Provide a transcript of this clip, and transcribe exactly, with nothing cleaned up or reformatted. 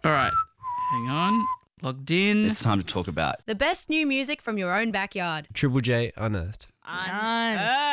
All right. Hang on. Logged in. It's time to talk about The best new music from your own backyard. Triple J Unearthed. Unearthed.